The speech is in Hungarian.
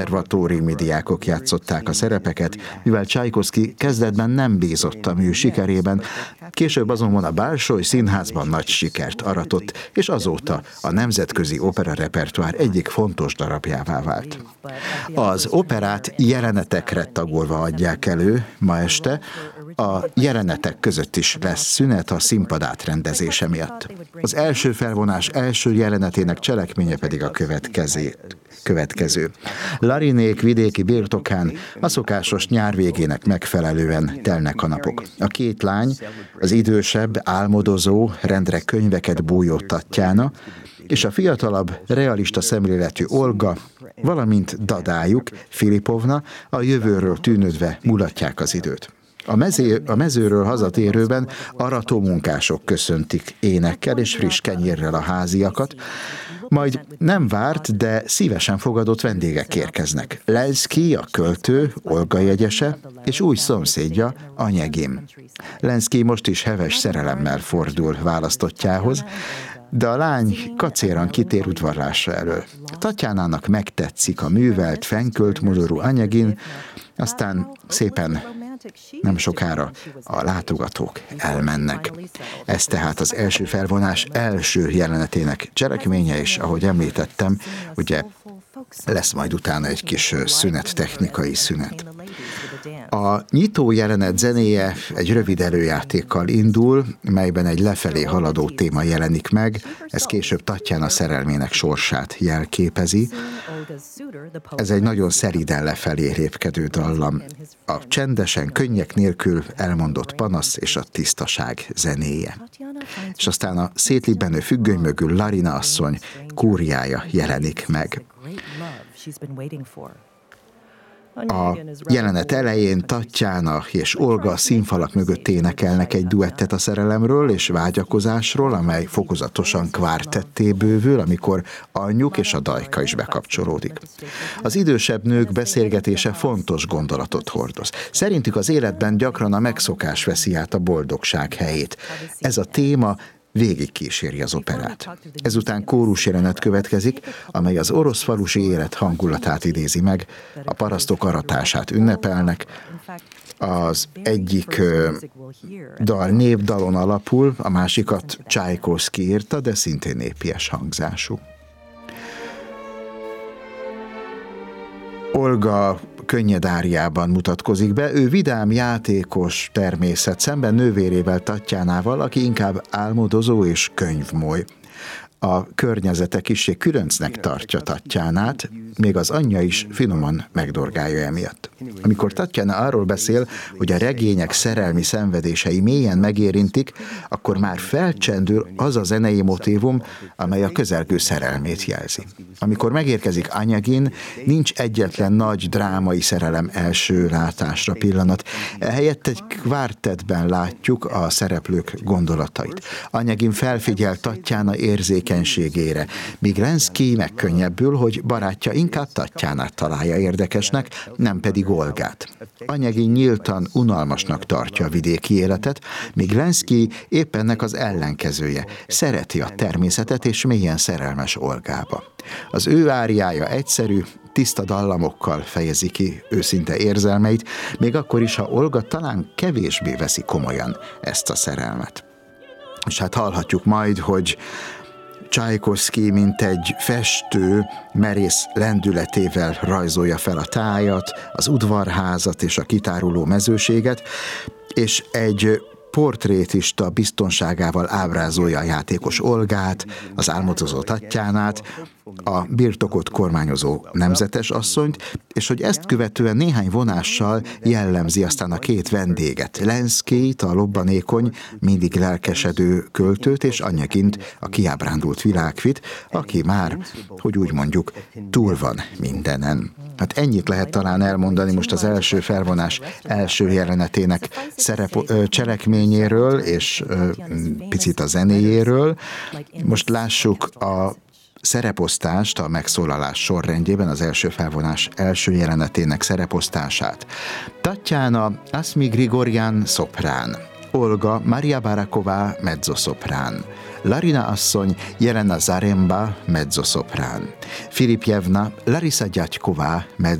konzervatóriumi diákok játszották a szerepeket, mivel Csajkovszky kezdetben nem bízott a mű sikerében, később azonban a Bolsoj Színházban nagy sikert aratott, és azóta a nemzetközi opera repertoár egyik fontos darabjává vált. Az operát jelenetekre tagolva adják elő ma este, a jelenetek között is lesz szünet a színpad átrendezése miatt. Az első felvonás első jelenetének cselekménye pedig a következő. Larinék vidéki birtokán a szokásos nyár végének megfelelően telnek a napok. A két lány, az idősebb, álmodozó, rendre könyveket bújó Tatjana, és a fiatalabb, realista szemléletű Olga, valamint dadájuk, Filipovna a jövőről tűnődve mulatják az időt. A mezőről hazatérőben aratómunkások köszöntik énekkel és friss kenyérrel a háziakat, majd nem várt, de szívesen fogadott vendégek érkeznek. Lenszky, a költő, Olga jegyese, és új szomszédja, Anyegin. Lenszky most is heves szerelemmel fordul választottjához, de a lány kacéran kitér udvarlása elől. Tatjánának megtetszik a művelt, fenkölt modorú Anyegin, aztán szépen nem sokára a látogatók elmennek. Ez tehát az első felvonás első jelenetének cselekménye, és ahogy említettem, ugye lesz majd utána egy kis szünet, technikai szünet. A nyitó jelenet zenéje egy rövid előjátékkal indul, melyben egy lefelé haladó téma jelenik meg, ez később Tatjana szerelmének sorsát jelképezi. Ez egy nagyon szeriden lefelé lépkedő dallam. A csendesen, könnyek nélkül elmondott panasz és a tisztaság zenéje. És aztán a szétlibbenő függöny mögül Larina asszony kúriája jelenik meg. A jelenet elején Tatjana és Olga színfalak mögött énekelnek egy duettet a szerelemről és vágyakozásról, amely fokozatosan kvártetté bővül, amikor anyjuk és a dajka is bekapcsolódik. Az idősebb nők beszélgetése fontos gondolatot hordoz. Szerintük az életben gyakran a megszokás veszi át a boldogság helyét. Ez a téma végig kíséri az operát. Ezután kórus jelenet következik, amely az orosz falusi élet hangulatát idézi meg, a parasztok aratását ünnepelnek, az egyik dal népdalon alapul, a másikat Csajkovszky írta, de szintén népies hangzású. Olga könnyed áriában mutatkozik be, ő vidám, játékos természet, szemben nővérével, Tatjánával, aki inkább álmodozó és könyvmoly. A környezete kissé különcnek tartja Tatjánát, még az anyja is finoman megdorgálja emiatt. Amikor Tatjana arról beszél, hogy a regények szerelmi szenvedései mélyen megérintik, akkor már felcsendül az a zenei motívum, amely a közelgő szerelmét jelzi. Amikor megérkezik Anyegin, nincs egyetlen nagy drámai szerelem első látásra pillanat. Ehelyett egy kvártetben látjuk a szereplők gondolatait. Anyegin felfigyel Tatjana érzékenységére, míg Lenszky megkönnyebbül, hogy barátja inkább Tatjánát találja érdekesnek, nem pedig Olgát. Anyegin nyíltan unalmasnak tartja a vidéki életet, míg Lenszky épp ennek az ellenkezője. Szereti a természetet és mélyen szerelmes Olgába. Az ő áriája egyszerű, tiszta dallamokkal fejezi ki őszinte érzelmeit, még akkor is, ha Olga talán kevésbé veszi komolyan ezt a szerelmet. És hát hallhatjuk majd, hogy Csajkovszky, mint egy festő, merész lendületével rajzolja fel a tájat, az udvarházat és a kitáruló mezőséget, és egy portrétista biztonságával ábrázolja a játékos Olgát, az álmodozó Tatjánát, a birtokot kormányozó nemzetes asszonyt, és hogy ezt követően néhány vonással jellemzi aztán a két vendéget, Lenszkyt, a lobbanékony, mindig lelkesedő költőt, és Anyegint, a kiábrándult világfit, aki már, hogy úgy mondjuk, túl van mindenen. Hát ennyit lehet talán elmondani most az első felvonás első jelenetének cselekményéről, és picit a zenéjéről. Most lássuk a szereposztást, a megszólalás sorrendjében, az első felvonás első jelenetének szereposztását. Tatjana Asmi Grigoryan szoprán, Olga Maria Baraková, mezzoszoprán. Larina asszony, Jelena Zaremba, mezzoszoprán. Filipjevna, Larisa Gyatková,